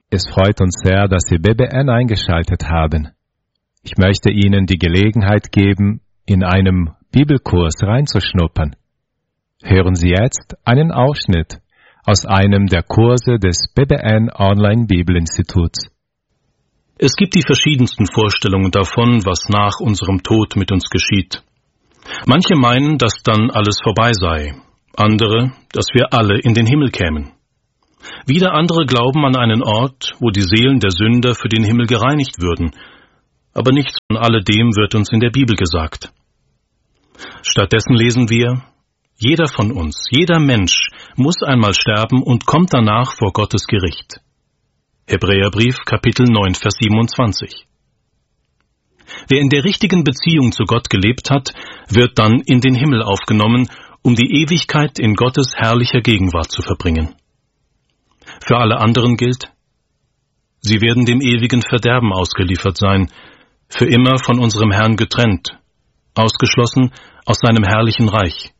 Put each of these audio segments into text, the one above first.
Es freut uns sehr, dass Sie BBN eingeschaltet haben. Ich möchte Ihnen die Gelegenheit geben, in einem Bibelkurs reinzuschnuppern. Hören Sie jetzt einen Ausschnitt aus einem der Kurse des BBN Online Bibelinstituts. Es gibt die verschiedensten Vorstellungen davon, was nach unserem Tod mit uns geschieht. Manche meinen, dass dann alles vorbei sei, andere, dass wir alle in den Himmel kämen. Wieder andere glauben an einen Ort, wo die Seelen der Sünder für den Himmel gereinigt würden, aber nichts von alledem wird uns in der Bibel gesagt. Stattdessen lesen wir: Jeder von uns, jeder Mensch muss einmal sterben und kommt danach vor Gottes Gericht. Hebräerbrief, Kapitel 9, Vers 27. Wer in der richtigen Beziehung zu Gott gelebt hat, wird dann in den Himmel aufgenommen, um die Ewigkeit in Gottes herrlicher Gegenwart zu verbringen. Für alle anderen gilt: Sie werden dem ewigen Verderben ausgeliefert sein, für immer von unserem Herrn getrennt, ausgeschlossen aus seinem herrlichen Reich.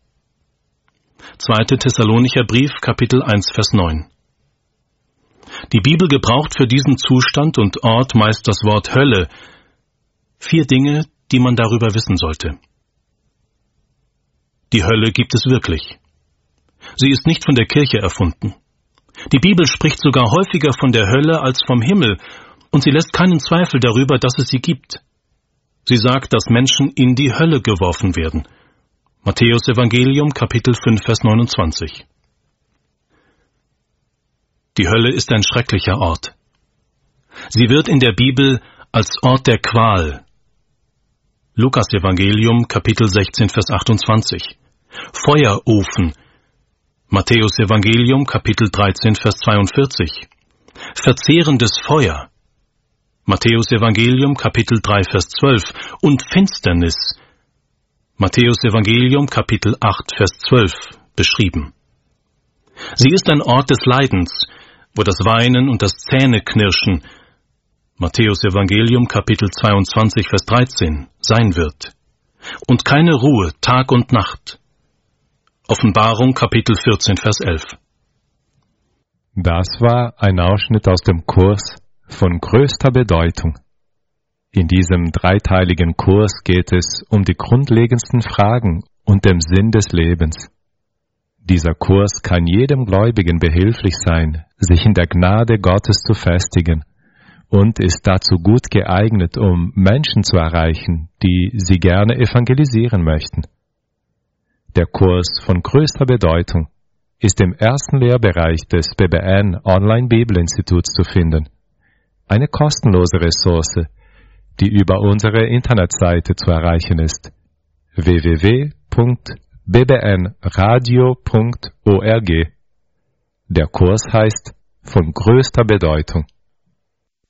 2. Thessalonicher Brief, Kapitel 1, Vers 9. Die Bibel gebraucht für diesen Zustand und Ort meist das Wort Hölle. 4 Dinge, die man darüber wissen sollte. Die Hölle gibt es wirklich. Sie ist nicht von der Kirche erfunden. Die Bibel spricht sogar häufiger von der Hölle als vom Himmel, und sie lässt keinen Zweifel darüber, dass es sie gibt. Sie sagt, dass Menschen in die Hölle geworfen werden. Matthäus Evangelium, Kapitel 5, Vers 29. Die Hölle ist ein schrecklicher Ort. Sie wird in der Bibel als Ort der Qual. Lukas Evangelium, Kapitel 16, Vers 28. Feuerofen. Matthäus Evangelium, Kapitel 13, Vers 42. Verzehrendes Feuer. Matthäus Evangelium, Kapitel 3, Vers 12. Und Finsternis. Matthäus Evangelium, Kapitel 8, Vers 12, beschrieben. Sie ist ein Ort des Leidens, wo das Weinen und das Zähneknirschen, Matthäus Evangelium, Kapitel 22, Vers 13, sein wird. Und keine Ruhe, Tag und Nacht. Offenbarung, Kapitel 14, Vers 11. Das war ein Ausschnitt aus dem Kurs von größter Bedeutung. In diesem dreiteiligen Kurs geht es um die grundlegendsten Fragen und den Sinn des Lebens. Dieser Kurs kann jedem Gläubigen behilflich sein, sich in der Gnade Gottes zu festigen, und ist dazu gut geeignet, um Menschen zu erreichen, die sie gerne evangelisieren möchten. Der Kurs von größter Bedeutung ist im ersten Lehrbereich des BBN Online Bibelinstituts zu finden. Eine kostenlose Ressource, die über unsere Internetseite zu erreichen ist: www.bbnradio.org. Der Kurs heißt von größter Bedeutung.